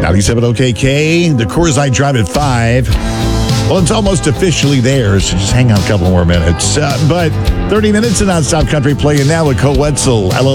97 OKK, the Coors Light Drive at 5. Well, it's almost officially there, so just hang on a couple more minutes. But 30 minutes of nonstop country playing now with Cole Wetzel, LL